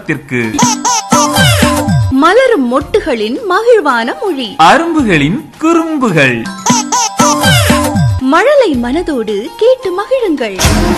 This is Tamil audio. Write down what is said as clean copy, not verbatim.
கிராமத்திற்கு. மலரும் மொட்டுகளின் மகிழ்வான மொழி, அரும்புகளின் குறும்புகள். மழலை மனதோடு கேட்டு மகிழுங்கள்.